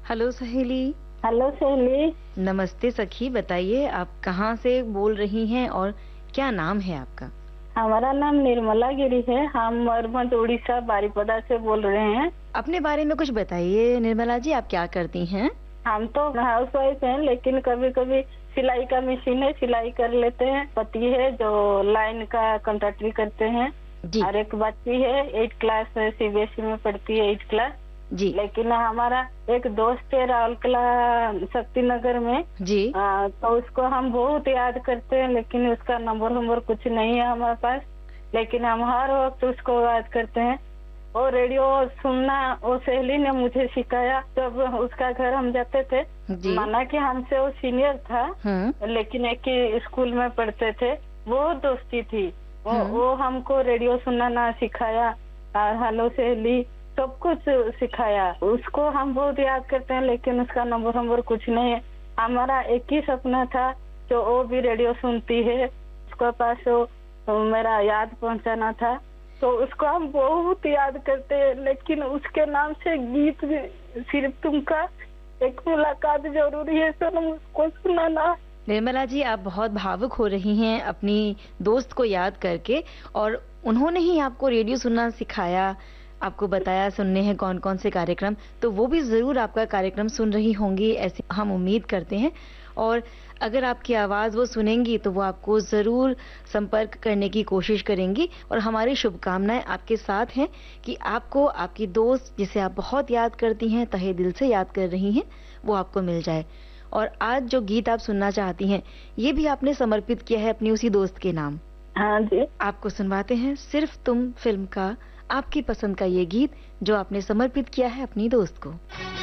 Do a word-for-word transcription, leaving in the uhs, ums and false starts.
Hello सहेली। Hello सहेली। नमस्ते सखी, बताइए आप कहाँ से बोल रही हैं और क्या नाम है आपका? हमारा नाम निर्मला गिरी है। हम मयूरभंज उड़ीसा बारीपदा से बोल रहे हैं। अपने बारे में कुछ बताइए निर्मला जी, आप क्या करती हैं? हम तो हाउस वाइफ हैं, लेकिन कभी कभी सिलाई का मशीन है, सिलाई कर लेते हैं। पति है जो लाइन का कंट्रैक्टरी करते हैं। जी और एक बच्ची है, एट क्लास सीबीएसई में पढ़ती है, एट क्लास। जी लेकिन हमारा एक दोस्त है राउरकेला शक्ति नगर में। जी। आ, तो उसको हम बहुत याद करते हैं, लेकिन उसका नंबर नंबर कुछ नहीं है हमारे पास। लेकिन हम हर वक्त उसको याद करते हैं। वो रेडियो सुनना वो सहेली ने मुझे सिखाया। जब उसका घर हम जाते थे, जी। माना कि हमसे वो सीनियर था, हम्म लेकिन एक ही स्कूल में पढ़ते थे। बहुत दोस्ती थी। वो, हम्म। वो हमको रेडियो सुनना ना सिखाया, हेलो सहेली सब कुछ सिखाया। उसको हम बहुत याद करते हैं, लेकिन उसका नंबर नंबर कुछ नहीं है। हमारा एक ही सपना था जो वो भी रेडियो सुनती है, उसके पास वो मेरा याद पहुंचाना था। तो उसको हम बहुत याद करते हैं, लेकिन उसके नाम से गीत भी, सिर्फ तुमका एक मुलाकात जरूरी है सनम, उसको सुनाना। निर्मला जी, आप बहुत भावुक हो रही हैं अपनी दोस्त को याद करके, और उन्होंने ही आपको रेडियो सुनना सिखाया, आपको बताया सुनने हैं कौन कौन से कार्यक्रम, तो वो भी जरूर आपका कार्यक्रम सुन रही होंगी, ऐसी हम उम्मीद करते हैं। और अगर आपकी आवाज़ वो सुनेंगी तो वो आपको ज़रूर संपर्क करने की कोशिश करेंगी, और हमारी शुभकामनाएं आपके साथ हैं कि आपको आपकी दोस्त जिसे आप बहुत याद करती हैं, तहे दिल से याद कर रही हैं, वो आपको मिल जाए। और आज जो गीत आप सुनना चाहती हैं, ये भी आपने समर्पित किया है अपनी उसी दोस्त के नाम। हाँ जी। आपको सुनवाते हैं सिर्फ तुम फिल्म का आपकी पसंद का ये गीत, जो आपने समर्पित किया है अपनी दोस्त को।